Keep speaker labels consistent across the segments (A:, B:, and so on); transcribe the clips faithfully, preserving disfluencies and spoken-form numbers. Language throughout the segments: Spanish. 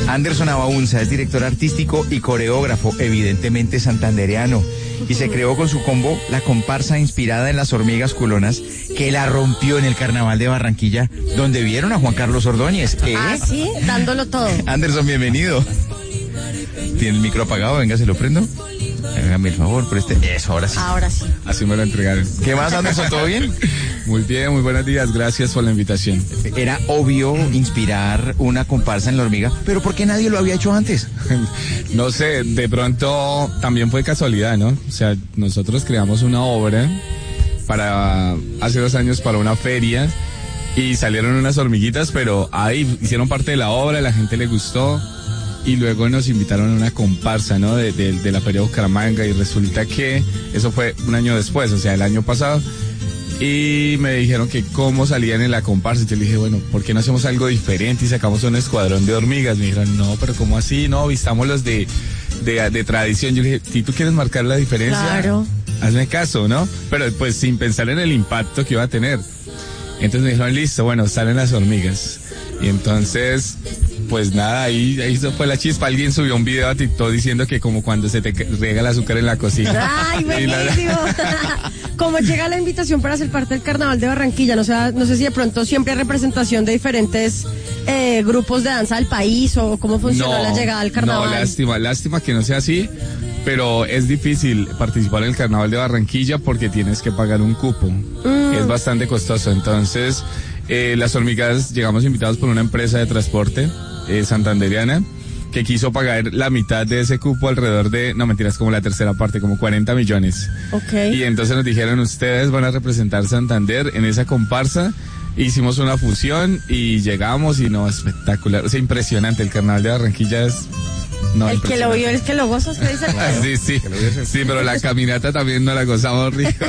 A: Anderson Abaunza es director artístico y coreógrafo, evidentemente santandereano, y se creó con su combo la comparsa inspirada en las hormigas culonas, que la rompió en el Carnaval de Barranquilla, donde vieron a Juan Carlos Ordóñez. ¿Qué?
B: Ah, sí, dándolo todo.
A: Anderson, bienvenido. ¿Tiene el micro apagado? Venga, se lo prendo. Hágame el favor, preste. Eso, ahora sí.
B: Ahora sí.
C: Así me lo entregaron.
A: ¿Qué más, Anderson? ¿Todo bien?
C: Muy bien, muy buenos días. Gracias por la invitación.
A: Era obvio inspirar una comparsa en la hormiga, pero ¿por qué nadie lo había hecho antes?
C: No sé, de pronto también fue casualidad, ¿no? O sea, nosotros creamos una obra para hace dos años para una feria y salieron unas hormiguitas, pero ahí hicieron parte de la obra, la gente le gustó. Y luego nos invitaron a una comparsa, ¿no? De, de, de la Feria de Bucaramanga, y resulta que eso fue un año después, o sea, el año pasado. Y me dijeron que cómo salían en la comparsa. Y yo le dije, bueno, ¿por qué no hacemos algo diferente y sacamos un escuadrón de hormigas? Me dijeron, no, pero ¿cómo así? No, vistamos los de, de, de tradición. Yo le dije, si tú quieres marcar la diferencia,
B: claro,
C: hazme caso, ¿no? Pero pues sin pensar en el impacto que iba a tener. Entonces me dijeron, listo, bueno, salen las hormigas. Y entonces, pues nada, ahí, ahí fue la chispa. Alguien subió un video a TikTok diciendo que como cuando se te riega el azúcar en la cocina.
B: ¡Ay, buenísimo! ¿Cómo llega la invitación para ser parte del Carnaval de Barranquilla? No sé, no sé si de pronto siempre hay representación de diferentes eh, grupos de danza del país, o cómo funciona
C: no,
B: la llegada al Carnaval.
C: No, lástima, lástima que no sea así, pero es difícil participar en el Carnaval de Barranquilla porque tienes que pagar un cupo. Mm. Es bastante costoso, entonces... Eh, las hormigas llegamos invitados por una empresa de transporte eh, santandereana que quiso pagar la mitad de ese cupo, alrededor de, no mentiras, como la tercera parte, como cuarenta millones.
B: Okay.
C: Y entonces nos dijeron, ustedes van a representar Santander en esa comparsa. Hicimos una fusión y llegamos y no, espectacular, o sea, impresionante. El Carnaval de Barranquilla es... No,
B: el que lo vio, el que lo goza, usted dice.
C: Sí, sí, sí, pero la caminata también no la gozamos rico.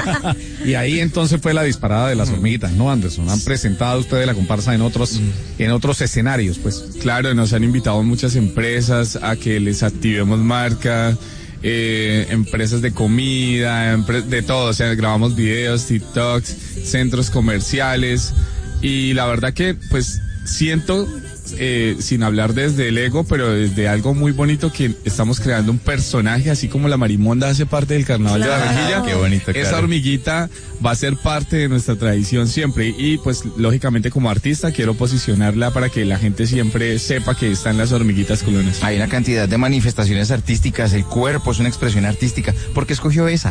D: Y ahí entonces fue la disparada de las hormiguitas, ¿no, Anderson? Han presentado ustedes la comparsa en otros, en otros escenarios, pues.
C: Claro, nos han invitado muchas empresas a que les activemos marca, eh, empresas de comida, empre- de todo, o sea, grabamos videos, TikToks, centros comerciales, y la verdad que, pues, siento... Eh, sin hablar desde el ego, pero desde algo muy bonito, que estamos creando un personaje, así como la marimonda hace parte del Carnaval claro. de Barranquilla.
A: Qué bonito,
C: esa
A: claro.
C: hormiguita va a ser parte de nuestra tradición siempre, y pues lógicamente como artista quiero posicionarla para que la gente siempre sepa que están las hormiguitas culonas.
A: Hay una cantidad de manifestaciones artísticas, el cuerpo es una expresión artística. ¿Por qué escogió esa?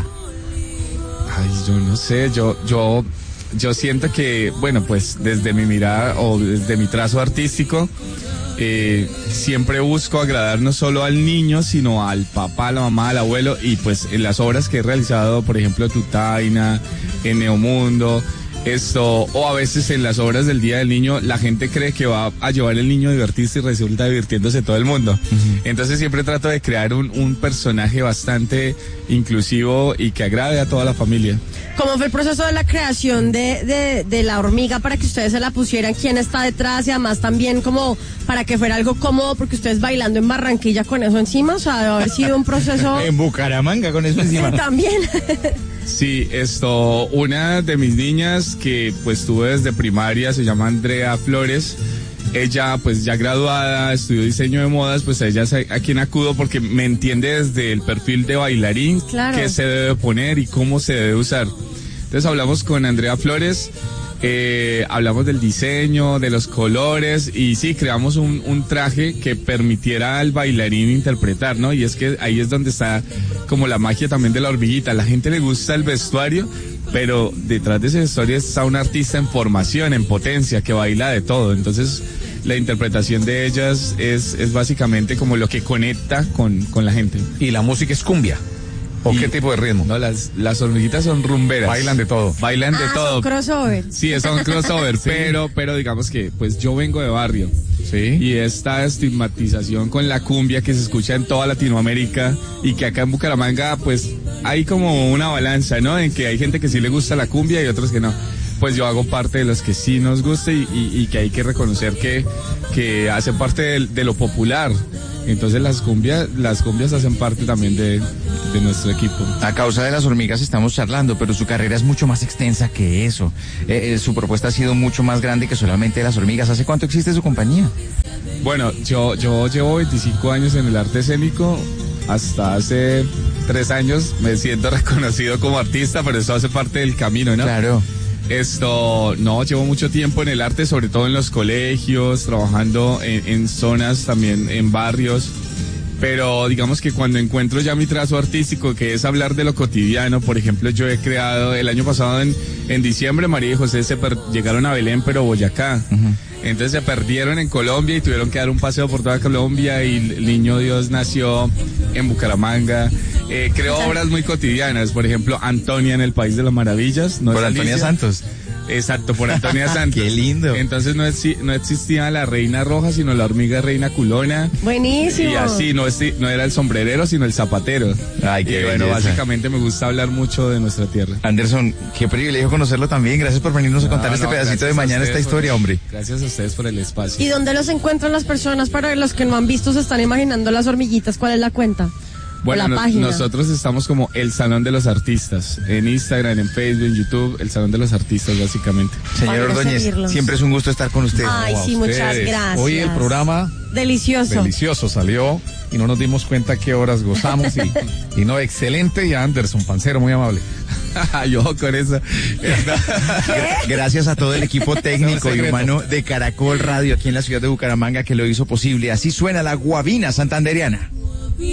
C: Ay, yo no sé, yo, yo... Yo siento que, bueno, pues desde mi mirada o desde mi trazo artístico, eh, siempre busco agradar no solo al niño, sino al papá, a la mamá, al abuelo, y pues en las obras que he realizado, por ejemplo, Tutaina, en Neomundo, esto, o a veces en las obras del Día del Niño, la gente cree que va a llevar el niño a divertirse y resulta divirtiéndose todo el mundo. Uh-huh. Entonces siempre trato de crear un, un personaje bastante inclusivo y que agrade a toda la familia.
B: ¿Cómo fue el proceso de la creación de, de, de la hormiga para que ustedes se la pusieran? ¿Quién está detrás? Y además también como para que fuera algo cómodo, porque ustedes bailando en Barranquilla con eso encima, o sea, debe haber sido un proceso...
A: En Bucaramanga con eso encima.
B: También.
C: Sí, esto, una de mis niñas que pues tuve desde primaria, se llama Andrea Flores. Ella pues ya graduada, estudió diseño de modas, pues a ella es a, a quien acudo porque me entiende desde el perfil de bailarín,
B: claro,
C: qué se debe poner y cómo se debe usar. Entonces hablamos con Andrea Flores, eh, hablamos del diseño, de los colores, y sí, creamos un, un traje que permitiera al bailarín interpretar, ¿no? Y es que ahí es donde está como la magia también de la hormiguita. A la gente le gusta el vestuario, pero detrás de ese vestuario está un artista en formación, en potencia, que baila de todo. Entonces la interpretación de ellas es, es básicamente como lo que conecta con, con la gente.
D: ¿Y la música es cumbia? ¿O y, qué tipo de ritmo?
C: No, las, las hormiguitas son rumberas.
D: Bailan de todo.
C: Bailan de
B: ah,
C: todo.
B: Son crossover.
C: Sí, son crossover, sí. pero, pero digamos que pues yo vengo de barrio.
D: Sí.
C: Y esta estigmatización con la cumbia que se escucha en toda Latinoamérica y que acá en Bucaramanga pues hay como una balanza, ¿no? En que hay gente que sí le gusta la cumbia y otros que no. Pues yo hago parte de los que sí nos gusta y, y, y que hay que reconocer que, que hace parte de, de lo popular. Entonces las cumbias, las cumbias hacen parte también de, de nuestro equipo.
A: A causa de las hormigas estamos charlando, pero su carrera es mucho más extensa que eso. Eh, eh, su propuesta ha sido mucho más grande que solamente las hormigas. ¿Hace cuánto existe su compañía?
C: Bueno, yo, yo llevo veinticinco años en el arte escénico. Hasta hace tres años me siento reconocido como artista, pero eso hace parte del camino, ¿no?
A: Claro.
C: Esto, no, llevo mucho tiempo en el arte, sobre todo en los colegios, trabajando en, en zonas, también en barrios. Pero digamos que cuando encuentro ya mi trazo artístico, que es hablar de lo cotidiano, por ejemplo, yo he creado, el año pasado en, en diciembre, María y José se per, llegaron a Belén, pero Boyacá. Uh-huh. Entonces se perdieron en Colombia y tuvieron que dar un paseo por toda Colombia, y el Niño Dios nació en Bucaramanga. Eh, creo obras muy cotidianas, por ejemplo, Antonia en el País de las Maravillas. ¿No?
A: Por Antonia Santos.
C: Exacto, por Antonia Santos.
A: Qué lindo.
C: Entonces no, es, no existía la reina roja, sino la hormiga reina culona.
B: Buenísimo.
C: Y así, no, es, no era el sombrerero, sino el zapatero.
A: Ay, qué
C: y bueno,
A: belleza.
C: Básicamente me gusta hablar mucho de nuestra tierra.
A: Anderson, qué privilegio conocerlo también. Gracias por venirnos a contar no, este no, pedacito de mañana esta historia,
C: por,
A: hombre.
C: Gracias a ustedes por el espacio.
B: ¿Y dónde los encuentran las personas? Para los que no han visto, se están imaginando las hormiguitas. ¿Cuál es la cuenta?
C: Bueno, no, nosotros estamos como El Salón de los Artistas, en Instagram, en Facebook, en YouTube, El Salón de los Artistas, básicamente.
A: Señor Ordóñez, siempre es un gusto estar con usted.
B: Ay, sí, muchas gracias.
D: Hoy el programa...
B: Delicioso.
D: Delicioso salió y no nos dimos cuenta qué horas gozamos y, y no, excelente. Y Anderson Pancero, muy amable.
C: Yo con eso.
A: Gracias a todo el equipo técnico y humano de Caracol Radio aquí en la ciudad de Bucaramanga que lo hizo posible. Así suena la guabina santandereana.